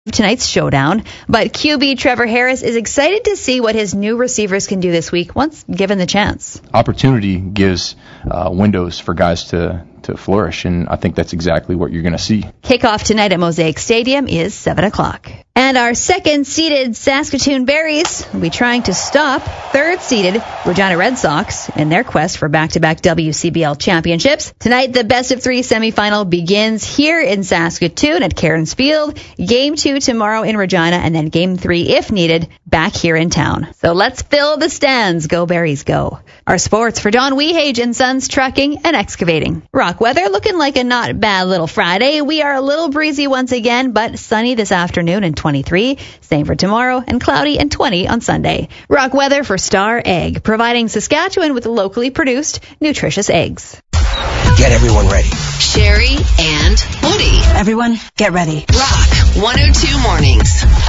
tonight's showdown, but QB Trevor Harris is excited to see what his new receivers can do this week once given the chance. Opportunity gives windows for guys to flourish, and I think that's exactly what you're going to see. Kickoff tonight at Mosaic Stadium is 7 o'clock. And our second-seeded Saskatoon Berries will be trying to stop third-seeded Regina Red Sox in their quest for back-to-back WCBL championships. Tonight, the best-of-3 semifinal begins here in Saskatoon at Cairns Field. Game 2 tomorrow in Regina, and then Game 3, if needed, back here in town. So let's fill the stands. Go Berries, go. Our sports for Don Wehage and Sons Trucking and Excavating. Rock weather looking like a not bad little Friday. We are a little breezy once again, but sunny this afternoon and 23. Same for tomorrow, and cloudy and 20 on Sunday. Rock weather for Star Egg, providing Saskatchewan with locally produced, nutritious eggs. Get everyone ready. Sherry and Woody. Everyone, get ready. Rock 102 Mornings.